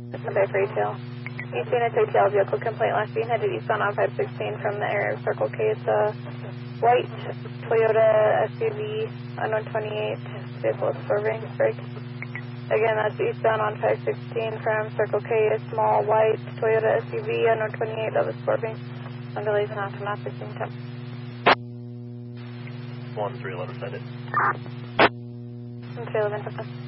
Bay for ATL. East Unit ATL vehicle complaint last being headed eastbound on 516 from the area of Circle K. It's a white Toyota SUV, unknown 28, vehicle is swerving, brake. Again, that's eastbound on 516 from Circle K, a small white Toyota SUV, unknown 28, that was swerving. On delays and after not 16 10. 1311 send it. 311,